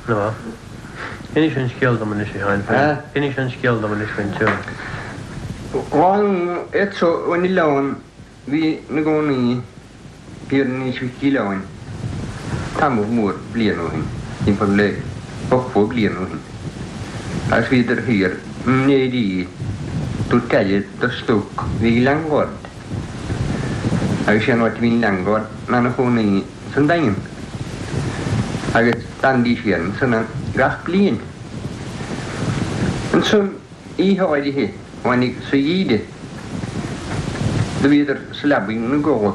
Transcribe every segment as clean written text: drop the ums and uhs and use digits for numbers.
No. Finish and skill the ministry hand. Finish and skill the ministry too. One it's so when you learn we negoni here in Chikilawan. Tamu more bleanoing in Pole, Pop bleanoing. As we are here, Nady to tell it the stoke, the langord. I shall not mean langord, none of only Sundain. I get Standishian, son grass clean. And so, how I did when it so ye did. The weather slabbing the go.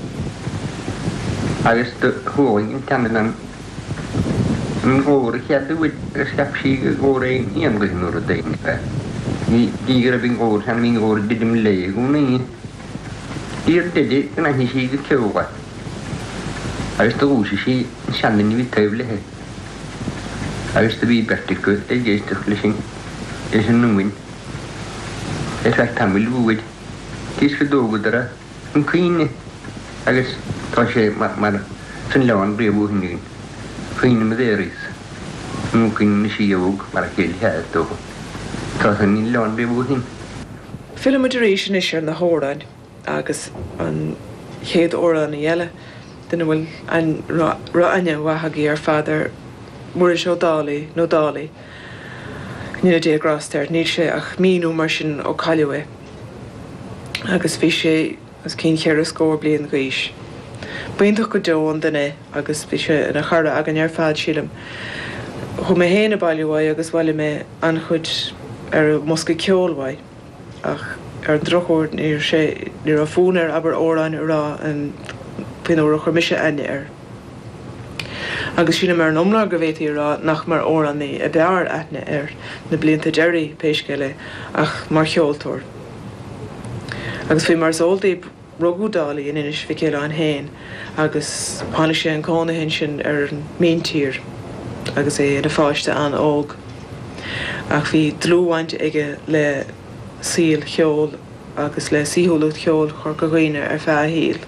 I was the hoeing in Canada and go had the wit a step she go rain and going over the day. The grabbing old having or did him lay only. Here did it and I see the kill what. I was the she shanning with table. I was to be better good, they gave the flishing. Is a new win. In fact, I'm will wood. This could do with her and queen. I guess, Toshe, mother, St. Leon, brave wooden. Queen there is. Mooking she oak, but I killed her though. Tossin Leon, brave wooden. Film duration is in the Horad, Agus, and Head or on the yellow. Then will and Ra'anya Wahagi, our father, Murish O'Dali, no Dali. Níl dé gras there, níl sé ach míú mar sin ó Callaway. Agus bhí sé as cén chear a scór bliain gaois. Baintach go deón duine agus bhí sé ina charra agan ar fád sílam. Chu mé héana bailúhaid agus bhaile mé an chud ar mosca ceolhaid. Ach ar drochúir níor sé níor a fúnar aber óráin rá an pinúir chuir mise aine ar. Agus sinna mar an omlar go bhhétaí rá nach mar órannaí a bear aithne ar na blianta Jerry péisceile ach mar cheoltóir. Agus bhí mar zoldaí rugúdálaí in inis bhí céile an hain agus pána sé an cóna hen sin ar an míntír agus é na fáiste an óg. Ach bhí dlúhaint ige le síl cheol agus le síhúlacht cheol chur go ghaoine ar feadh híl.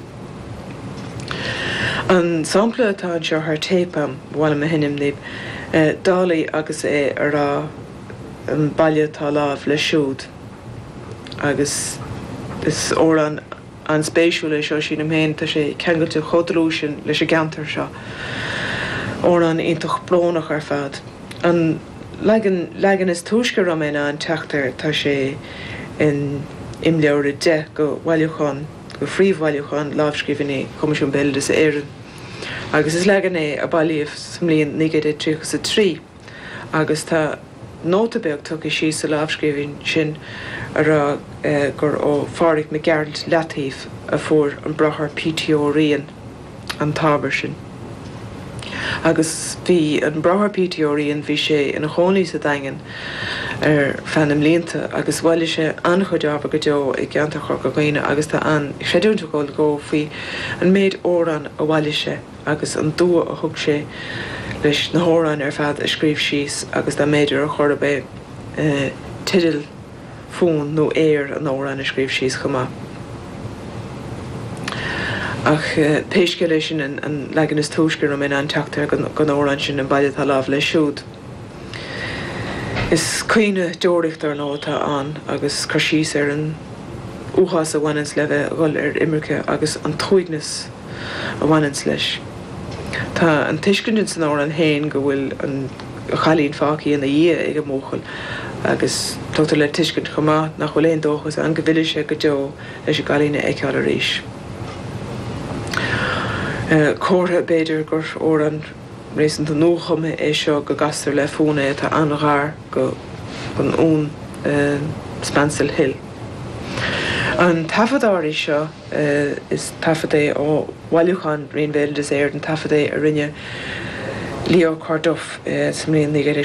An sampla atá an seo th tépam bhhaile me hinnim líb dálaí agus é ará an baile tá lámh le siúd agus is ór an spéisiú lei seo sin am héin tá sé ceangailte chodrú sin leis a gantar seo ór an iontoch blónach ar fad. An legan is túisce raména an teachtar tá sé in imleabhar de go bhaileúchan go phríomhhaileúchan lámhscríbhine Comisiún Béileas Éireann. Agus is legan é a bailíomh smlíon 1933 agus tá nótabeag tucha sí sa lámhscríbhinn sin ará gur ó Fáric me Gerald Latíf a fuair an brothar PTO rian an tábhair sin. Agus bhí an brothar PTO rian bhí sé ina chónaí sa daingan ar fanam líonta agus bhaile sé an chuideaba go deo i gceanta chur go ghaoine agus tá an séúnta gáil go faoi an méid óran a bhaile sé agus an dua a thug sé leis na hórán ar fad a scríb síos agus tá méidir a chur be tidal fún nó éir an órán a scríb síos chumá. Ach péisce lei sin an legan is túisce am an teachtar gan órán sin an baile tá lámh le siúd. Is cuoine deoiricht ar nótá an agus chuir síos ar an úchas a bhainins le bheith ghil ar imirice agus an tóignas a bhainins leis. Tá an tuiscin san áir an hain go bhfuil an chalín fácií in na dhé ag an móchail agus tuachtar le tuiscin chumá nach bhfuil éon dóchas an go bhfuile sé go deo leis a galína eiceáil arís. Cóirtha beidir gur ór an rééis an nóchaime é seo go gastar le fóna tá an ghar go an ún Spancil Hill. An tafadáirí seo is tafadé ó bhaileúchan Rian Béileas Éireann an tafadé a rinne Leo Carduff sa mbliain